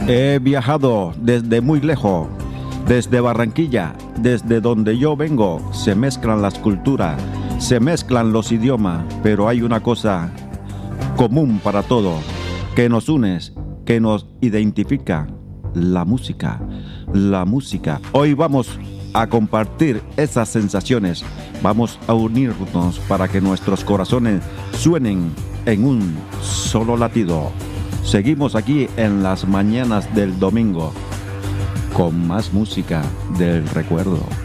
He viajado desde muy lejos, desde Barranquilla, desde donde yo vengo. Se mezclan las culturas, se mezclan los idiomas, pero hay una cosa común para todos, que nos une, que nos identifica: la música. La música. Hoy vamos a compartir esas sensaciones, vamos a unirnos para que nuestros corazones suenen en un solo latido. Seguimos aquí en las mañanas del domingo con más música del recuerdo.